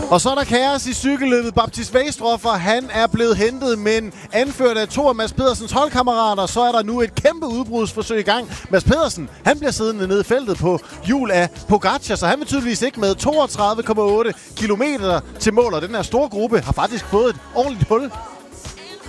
Og så er der kaos i cykelløbet. Baptist Westroffer, han er blevet hentet, men anført af to af Mads Pedersens holdkammerater, så er der nu et kæmpe udbrudsforsøg i gang. Mads Pedersen, han bliver siddende nede i feltet på hjul af Pogacar, så han vil tydeligvis ikke med 32,8 kilometer til mål, og den her store gruppe har faktisk fået et ordentligt hul.